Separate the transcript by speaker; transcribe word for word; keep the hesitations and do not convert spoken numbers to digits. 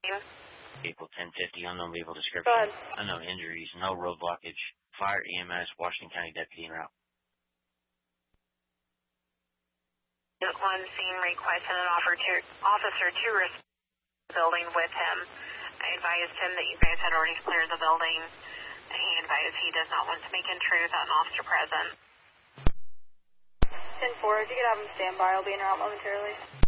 Speaker 1: Vehicle ten fifty, unknown vehicle
Speaker 2: Go
Speaker 1: description,
Speaker 2: ahead.
Speaker 1: unknown injuries, no road blockage. Fire E M S, Washington County deputy en route.
Speaker 3: On scene requested an officer to, officer to respond to the building with him. I advised him that you guys had already cleared the building. He advised he does not want to make intrude without an officer present.
Speaker 2: ten four, if you could have him stand by, I'll be in route momentarily.